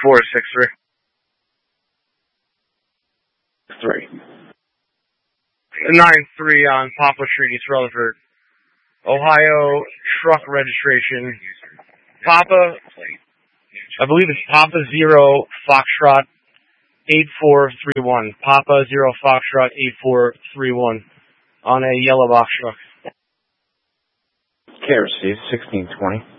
463. 3. 93 on Poplar Street, East Rutherford. Ohio truck registration. Papa, I believe it's Papa 0 Foxtrot 8431. Papa 0 Foxtrot 8431 on a yellow box truck. KRC 1620.